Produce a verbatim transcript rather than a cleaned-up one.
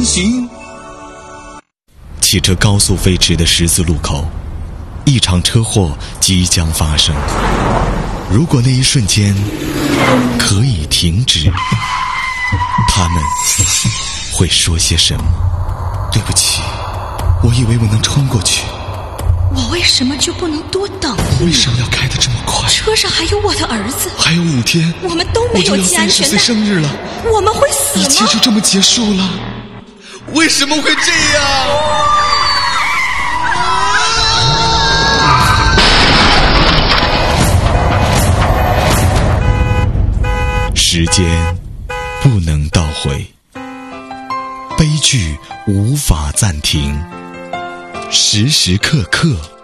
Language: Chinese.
行。 汽车高速飞驰的十字路口，一场车祸即将发生。如果那一瞬间可以停止，他们会说些什么？对不起，我以为我能穿过去。 我为什么就不能多等一为什么要开得这么快？ 车上还有我的儿子， 还有五天， 我们都没有系安全带。 我就要三十岁生日了， 我们会死吗？ 一切就这么结束了？为什么会这样？时间不能倒回，悲剧无法暂停，时时刻刻